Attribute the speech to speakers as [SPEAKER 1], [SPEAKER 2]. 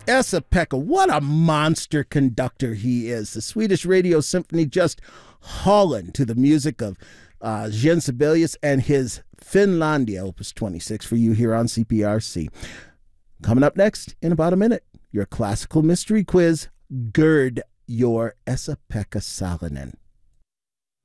[SPEAKER 1] Esa-Pekka, what a monster conductor he is. The Swedish Radio Symphony just hauling to the music of Jean Sibelius and his Finlandia, Opus 26, for you here on CPRC. Coming up next in about a minute, your classical mystery quiz, Gird your Esa-Pekka Salonen.